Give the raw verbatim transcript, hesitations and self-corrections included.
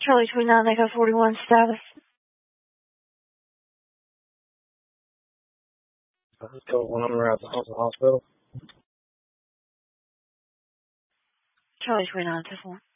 Charlie twenty-nine, Echo forty-one, status. Let's go when I'm around the hospital. Charlie twenty-nine, two four.